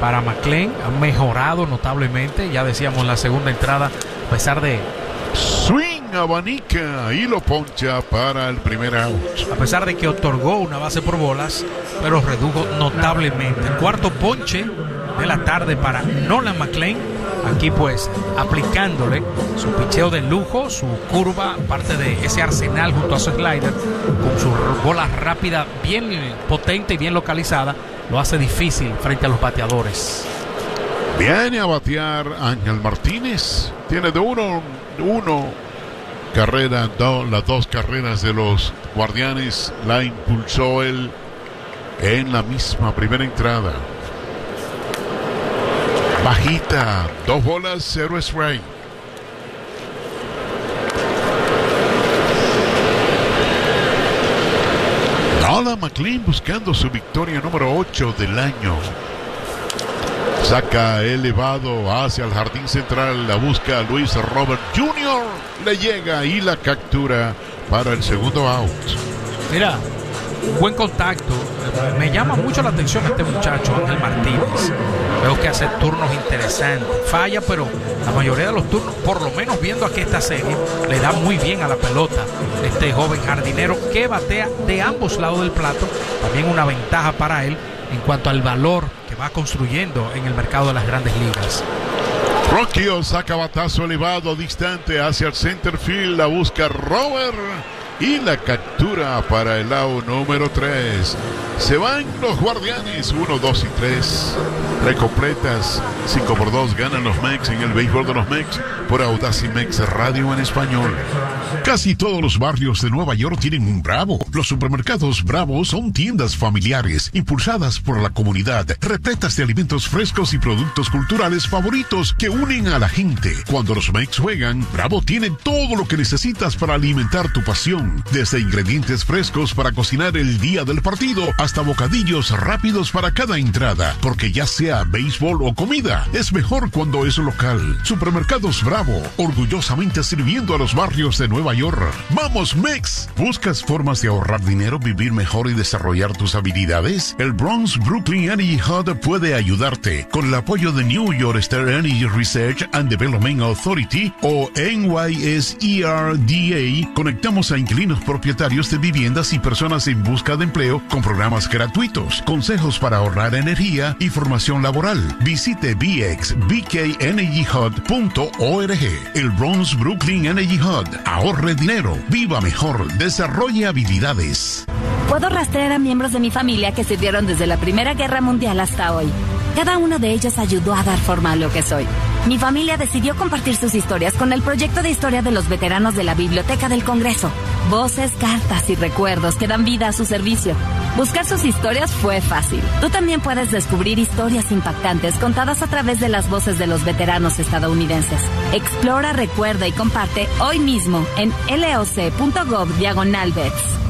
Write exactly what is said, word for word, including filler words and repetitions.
para McLean. Han mejorado notablemente, ya decíamos en la segunda entrada, a pesar de... Swing, abanica y lo poncha para el primer out. A pesar de que otorgó una base por bolas, pero redujo notablemente. El cuarto ponche de la tarde para Nolan McLean. Aquí pues aplicándole su picheo de lujo, su curva, parte de ese arsenal junto a su slider, con su bola rápida bien potente y bien localizada, lo hace difícil frente a los bateadores. Viene a batear Ángel Martínez. Tiene de uno, uno carrera, do, las dos carreras de los Guardianes la impulsó él en la misma primera entrada. Bajita, dos bolas, cero strike. Nolan McLean buscando su victoria número ocho del año. Saca elevado hacia el jardín central, la busca Luis Robert junior Le llega y la captura para el segundo out. Mira, buen contacto. Me llama mucho la atención este muchacho, Ángel Martínez. Veo que hace turnos interesantes. Falla, pero la mayoría de los turnos, por lo menos viendo aquí esta serie, le da muy bien a la pelota. Este joven jardinero que batea de ambos lados del plato. También una ventaja para él en cuanto al valor que va construyendo en el mercado de las grandes ligas. Rocchio saca batazo elevado distante hacia el center field. La busca Robert y la captura para el out número tres. Se van los Guardianes, uno, dos y tres. Recompletas, cinco por dos ganan los Mex en el béisbol de los Mex por Audacy Mex Radio en español. Casi todos los barrios de Nueva York tienen un Bravo. Los supermercados Bravo son tiendas familiares, impulsadas por la comunidad, repletas de alimentos frescos y productos culturales favoritos que unen a la gente. Cuando los Mex juegan, Bravo tiene todo lo que necesitas para alimentar tu pasión. Desde ingredientes frescos para cocinar el día del partido, hasta bocadillos rápidos para cada entrada. Porque ya sea béisbol o comida, es mejor cuando es local. Supermercados Bravo, orgullosamente sirviendo a los barrios de Nueva York. ¡Vamos, Mex! ¿Buscas formas de ahorrar dinero, vivir mejor y desarrollar tus habilidades? El Bronx Brooklyn Energy Hub puede ayudarte. Con el apoyo de New York State Energy Research and Development Authority o N Y S E R D A, conectamos a inquilinos propietarios de viviendas y personas en busca de empleo con programas gratuitos, consejos para ahorrar energía y formación laboral. Visite b x b k energy hub punto org. El Bronx Brooklyn Energy Hub. Ahorre dinero, viva mejor, desarrolle habilidades. Puedo rastrear a miembros de mi familia que sirvieron desde la Primera Guerra Mundial hasta hoy. Cada uno de ellos ayudó a dar forma a lo que soy. Mi familia decidió compartir sus historias con el proyecto de historia de los veteranos de la Biblioteca del Congreso. Voces, cartas y recuerdos que dan vida a su servicio. Buscar sus historias fue fácil. Tú también puedes descubrir historias impactantes contadas a través de las voces de los veteranos estadounidenses. Explora, recuerda y comparte hoy mismo en loc punto gov diagonal vets.